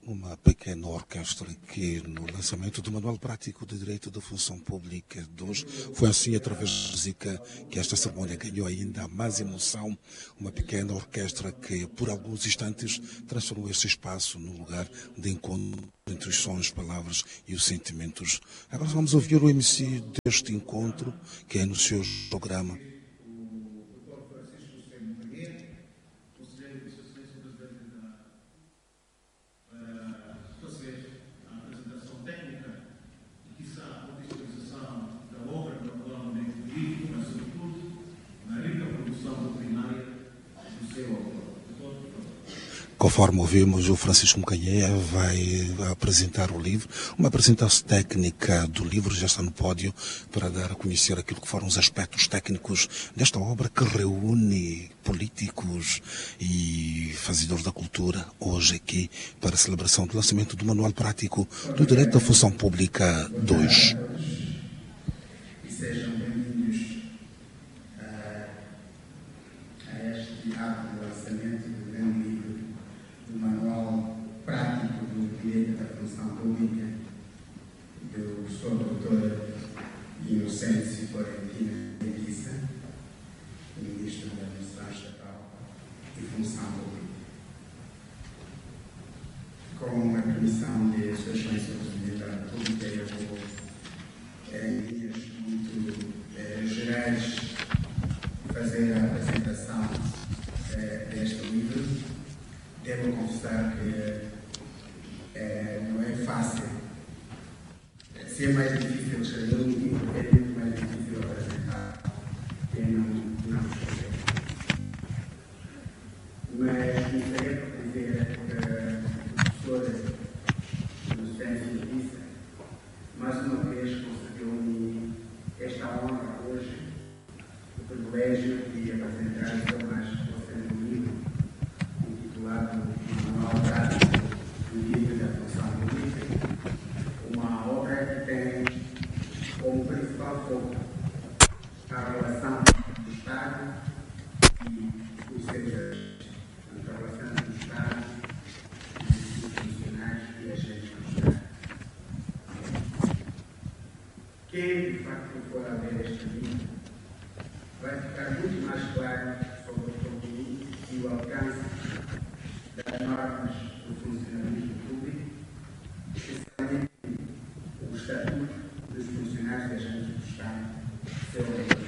uma pequena orquestra que no lançamento do Manual Prático de Direito da Função Pública de hoje foi assim através da música que esta cerimónia ganhou ainda mais emoção, uma pequena orquestra que por alguns instantes transformou este espaço num lugar de encontro entre os sons, palavras e os sentimentos. Agora vamos ouvir o MC deste encontro que anunciou o programa. Conforme ouvimos, o Francisco Mcaie vai apresentar o livro, uma apresentação técnica do livro, já está no pódio para dar a conhecer aquilo que foram os aspectos técnicos desta obra que reúne políticos e fazedores da cultura hoje aqui para a celebração do lançamento do Manual Prático do Direito da Função Pública 2. E sejam bem-vindos a este ato de lançamento do grande livro do Manual Prático do Direito da Função Pública do professor doutor Inocêncio Florentino Benguissa, Ministro da Administração Estatal e Função Pública. Com a permissão de Sua Excelência o Presidente da República, eu vou, em linhas muito gerais, fazer a apresentação deste livro. Devo confessar que não é fácil. Se é mais difícil escrever um livro, é muito mais difícil apresentar. Eu não escrever. Mas gostaria de dizer que o professor Inocêncio disse, mais uma vez concedeu-me esta honra hoje, o privilégio de apresentar o seu mais recente livro, intitulado Manual Prático do Direito da Função Pública, uma obra que tem como principal foco a relação do Estado e os seus agentes, a relação do Estado e os funcionários e agentes do Estado. Quem, de facto, for a ver este livro, vai ficar muito mais claro sobre o conteúdo e o alcance das normas do funcionalismo público, especialmente o Estatuto dos Funcionários e Agentes do Estado, seu leitor.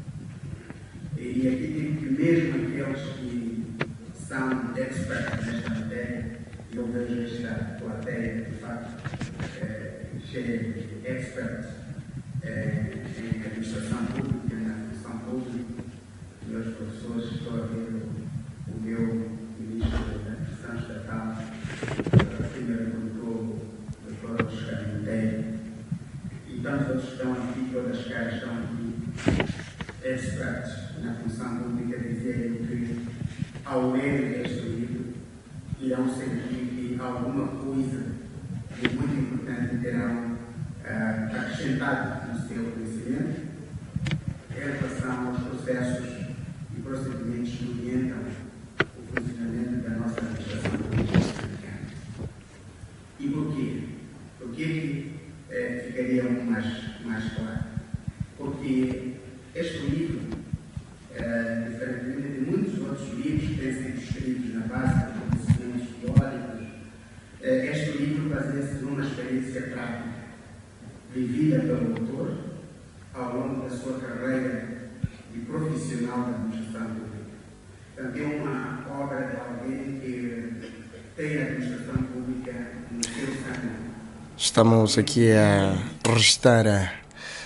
E aqui digo que mesmo aqueles que são experts nesta matéria, e eu vejo esta plateia, de facto, cheia de experts em administração pública, na função pública, meus professores, estou a ver o meu Ministro da Administração Estatal, a Senhora Doutor Oscar Monteiro, e tantos outros que estão aqui, todas as caras estão aqui, experts na função pública, dizerem que, ao ler este livro, irão sentir que alguma coisa de muito importante terão acrescentado no seu conhecimento em relação aos processos e procedimentos que orientam o funcionamento da nossa administração pública americana. E porquê? Porquê que ficaria mais claro? Porque este livro, diferentemente de muitos outros livros que têm sido escritos na base de conhecimentos teóricos, este livro baseia-se numa experiência prática vivida pelo autor ao longo da sua carreira de profissional da administração pública. Portanto, é uma obra de alguém que tem a administração pública no seu sangue. Estamos aqui a registrar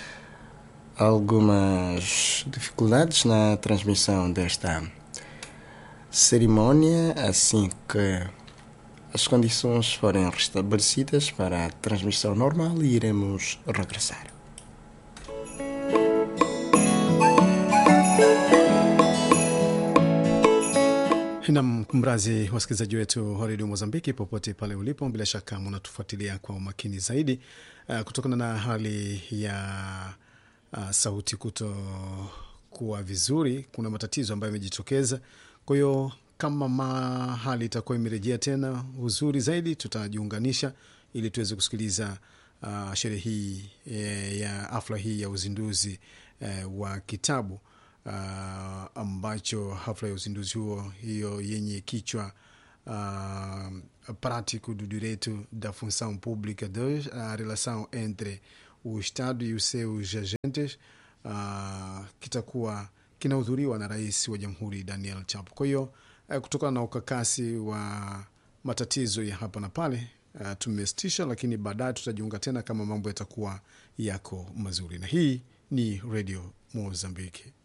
algumas dificuldades na transmissão desta cerimónia, assim que as condições forem restabelecidas para a transmissão normal e iremos regressar. Nam kumrazi wasikilizaji wetu wa redio Mozambiki popote pale ulipo, bila shaka mnatufuatilia kwa umakini zaidi kutokana na hali ya sauti kuto kuwa vizuri. Kuna matatizo ambayo yamejitokeza, kwa hiyo kama hali itakuwa imerejea tena uzuri zaidi, tutajiunganisha ili tuweze kusikiliza sherehe hii ya afla hii ya uzinduzi wa kitabu ambacho hafla ya uzinduzi hiyo yenye kichwa Prático do Direito da Função Pública 2, a relação entre o Estado e os seus agentes, kitakuwa kinahudhuriwa na Rais wa Jamhuri Daniel Chapo. Kwa hiyo kutokana na ukakasi wa matatizo ya hapa na pale tumesitisha, lakini baadaye tutajiunga tena kama mambo yatakuwa yako mazuri. Na hii ni Radio Mozambiki.